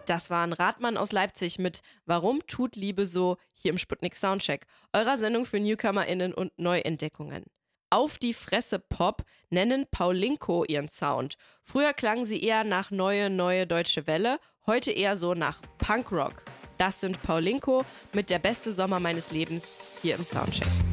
Das war ein Radmann aus Leipzig mit Warum tut Liebe so hier im Sputnik Soundcheck, eurer Sendung für NewcomerInnen und Neuentdeckungen. Auf die Fresse Pop nennen Paulinko ihren Sound. Früher klangen sie eher nach neue deutsche Welle, heute eher so nach Punkrock. Das sind Paulinko mit Der beste Sommer meines Lebens hier im Soundcheck.